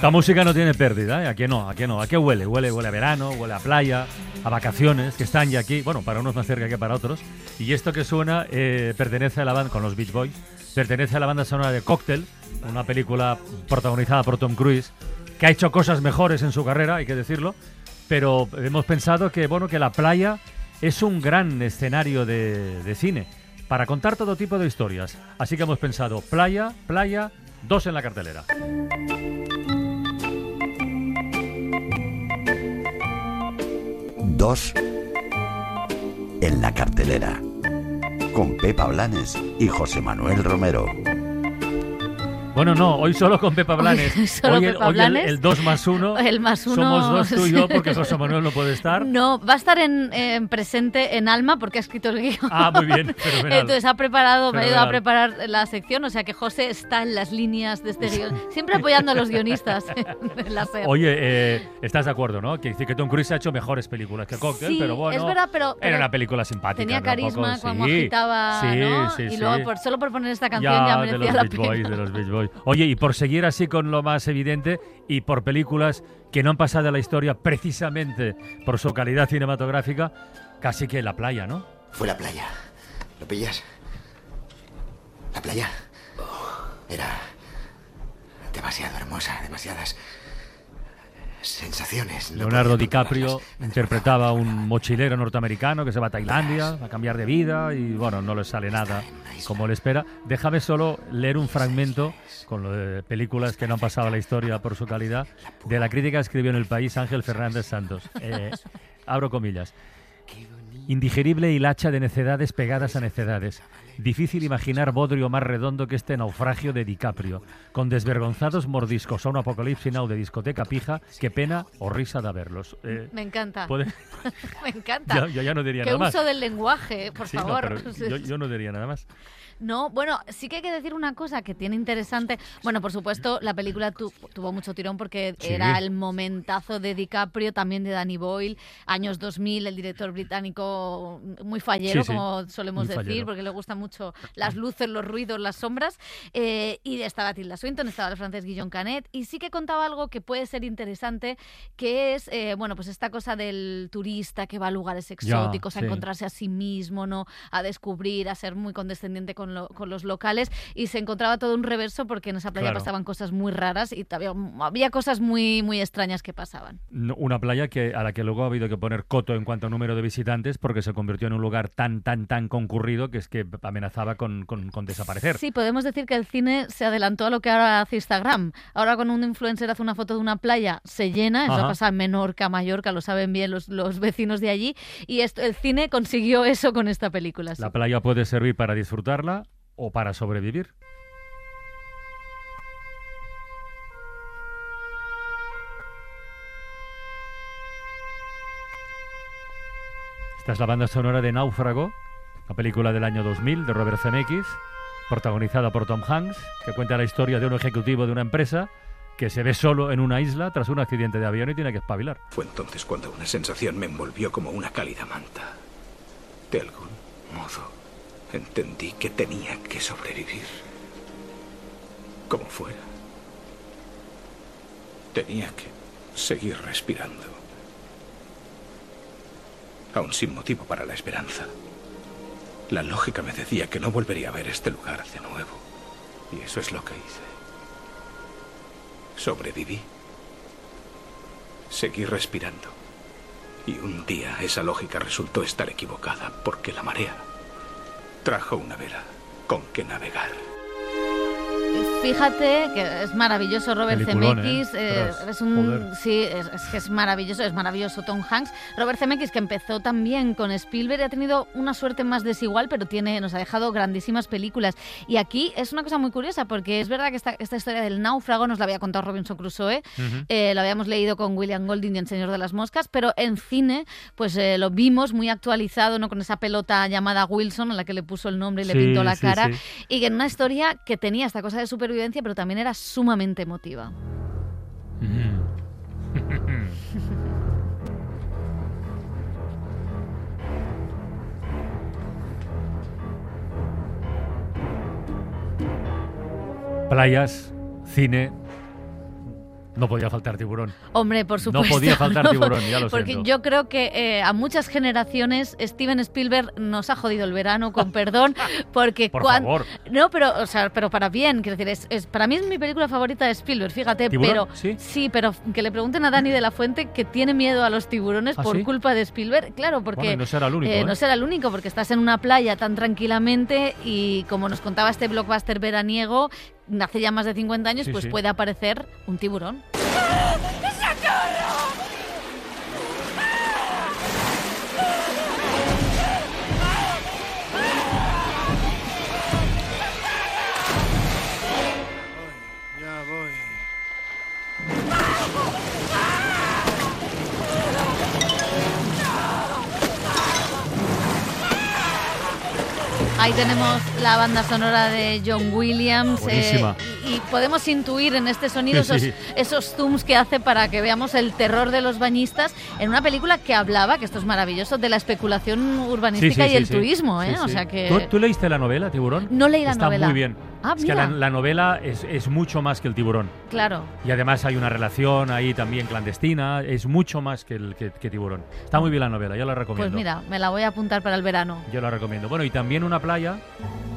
Esta música no tiene pérdida, ¿eh? ¿A qué no? ¿A qué no? ¿A qué huele? Huele a verano, huele a playa, a vacaciones, que están ya aquí. Bueno, para unos más cerca que para otros. Y esto que suena pertenece a la banda, con los Beach Boys, pertenece a la banda sonora de Cocktail, una película protagonizada por Tom Cruise, que ha hecho cosas mejores en su carrera, hay que decirlo, pero hemos pensado que, bueno, que la playa es un gran escenario de cine para contar todo tipo de historias. Así que hemos pensado playa, 2 en la cartelera. Dos en la cartelera, con Pepa Blanes y José Manuel Romero. Bueno, no, hoy solo con Pepa Blanes. Hoy el 2 más 1. El más 1. Somos 2 tú y yo, porque José Manuel no puede estar. No, va a estar en presente en alma porque ha escrito el guión. Ah, muy bien, fenomenal. Entonces me ha ayudado a preparar la sección, o sea que José está en las líneas de este guión, siempre apoyando a los guionistas en la SER. Oye, ¿estás de acuerdo, no? Que dice que Tom Cruise ha hecho mejores películas que Cocktail, sí, pero bueno, es verdad, pero era una película simpática. Tenía carisma, como sí, agitaba, ¿no? Y luego, solo por poner esta canción ya merecía la pena. De los Beach Boys. Oye, y por seguir así con lo más evidente, y por películas que no han pasado a la historia precisamente por su calidad cinematográfica, casi que la playa, ¿no? Fue la playa. ¿Lo pillas? La playa era demasiado hermosa, demasiadas sensaciones. Leonardo DiCaprio interpretaba a un mochilero norteamericano que se va a Tailandia a cambiar de vida y, bueno, no le sale nada como le espera. Déjame solo leer un fragmento con lo de películas que no han pasado a la historia por su calidad, de la crítica que escribió en El País Ángel Fernández Santos. Abro comillas. Indigerible hilacha de necedades pegadas a necedades. Difícil imaginar bodrio más redondo que este naufragio de DiCaprio, con desvergonzados mordiscos a un apocalipsis now de discoteca pija, qué pena o risa de verlos. Me encanta. Me Yo encanta. ya no diría qué nada más. Qué uso del lenguaje, por favor. No, pero yo no diría nada más. No, bueno, sí que hay que decir una cosa que tiene interesante. Bueno, por supuesto, la película tuvo mucho tirón porque era el momentazo de DiCaprio, también de Danny Boyle, años 2000, el director británico muy fallero, como solemos decir, porque le gustan mucho las luces, los ruidos, las sombras. Y estaba Tilda Swinton, estaba el francés Guillaume Canet, y sí que contaba algo que puede ser interesante, que es, bueno, pues esta cosa del turista que va a lugares exóticos, a encontrarse a sí mismo, ¿no? A descubrir, a ser muy condescendiente con los locales, y se encontraba todo un reverso porque en esa playa pasaban cosas muy raras y había cosas muy, muy extrañas que pasaban. Una playa a la que luego ha habido que poner coto en cuanto a número de visitantes porque se convirtió en un lugar tan concurrido que es que amenazaba con desaparecer. Sí, podemos decir que el cine se adelantó a lo que ahora hace Instagram. Ahora cuando un influencer hace una foto de una playa se llena, eso pasa en Menorca, Mallorca, lo saben bien los vecinos de allí, y el cine consiguió eso con esta película. Sí. La playa puede servir para disfrutarla o para sobrevivir. Esta es la banda sonora de Náufrago, la película del año 2000 de Robert Zemeckis, protagonizada por Tom Hanks, que cuenta la historia de un ejecutivo de una empresa que se ve solo en una isla tras un accidente de avión y tiene que espabilar. Fue entonces cuando una sensación me envolvió como una cálida manta. De algún modo entendí que tenía que sobrevivir. Como fuera. Tenía que seguir respirando. Aún sin motivo para la esperanza. La lógica me decía que no volvería a ver este lugar de nuevo. Y eso es lo que hice. Sobreviví. Seguí respirando. Y un día esa lógica resultó estar equivocada porque la marea trajo una vela con que navegar. Fíjate que es maravilloso Robert Zemeckis, es maravilloso Tom Hanks. Robert Zemeckis, que empezó también con Spielberg, ha tenido una suerte más desigual, pero nos ha dejado grandísimas películas. Y aquí es una cosa muy curiosa, porque es verdad que esta historia del náufrago nos la había contado Robinson Crusoe, la habíamos leído con William Golding en Señor de las Moscas, pero en cine pues lo vimos muy actualizado, ¿no? Con esa pelota llamada Wilson, a la que le puso el nombre y le pintó la cara, y que en una historia que tenía esta cosa de supervivencia, pero también era sumamente emotiva. Playas, cine, No podía faltar tiburón. Hombre, por supuesto. No podía faltar tiburón, ya lo Porque siento. yo creo que a muchas generaciones Steven Spielberg nos ha jodido el verano, con perdón, porque Por favor. No, pero para bien, quiero decir, para mí es mi película favorita de Spielberg, fíjate, ¿Tiburón? pero ¿Sí? pero que le pregunten a Dani de la Fuente, que tiene miedo a los tiburones por ¿Sí? culpa de Spielberg, claro, porque Bueno, no será el único, ¿eh? no será el único, porque estás en una playa tan tranquilamente y como nos contaba este blockbuster veraniego, hace ya más de 50 años, Sí, pues sí. puede aparecer un tiburón. Ya voy. Ahí tenemos la banda sonora de John Williams Buenísima. y podemos intuir en este sonido Sí. esos zooms que hace para que veamos el terror de los bañistas en una película que hablaba, que esto es maravilloso, de la especulación urbanística y el turismo, ¿eh? Sí, O sí. sea que... ¿Tú leíste la novela, Tiburón? No leí la Está novela. muy bien. Ah, es que mira. la novela es mucho más que el tiburón. Claro. Y además hay una relación ahí también clandestina. Es mucho más que Tiburón. Está muy bien la novela, yo la recomiendo. Pues mira, me la voy a apuntar para el verano. Yo la recomiendo. Bueno, y también una playa